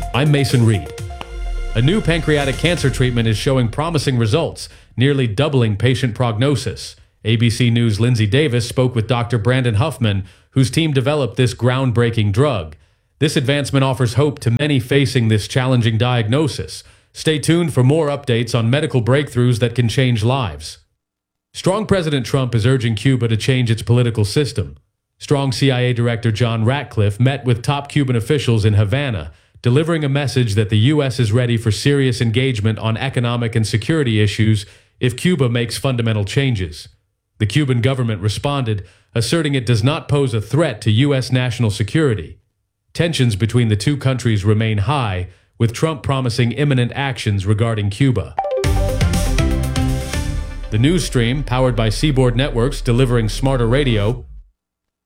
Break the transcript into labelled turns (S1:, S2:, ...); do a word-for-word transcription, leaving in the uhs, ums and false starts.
S1: I'm Mason Reed. A new pancreatic cancer treatment is showing promising results, nearly doubling patient prognosis. A B C News' Lindsay Davis spoke with Doctor Brandon Huffman, whose team developed this groundbreaking drug. This advancement offers hope to many facing this challenging diagnosis. Stay tuned for more updates on medical breakthroughs that can change lives. Strong President Trump is urging Cuba to change its political system. Strong C I A Director John Ratcliffe met with top Cuban officials in Havana, delivering a message that the U S is ready for serious engagement on economic and security issues if Cuba makes fundamental changes. The Cuban government responded, asserting it does not pose a threat to U S national security. Tensions between the two countries remain high, with Trump promising imminent actions regarding Cuba. The news stream, powered by Seaboard Networks delivering smarter radio,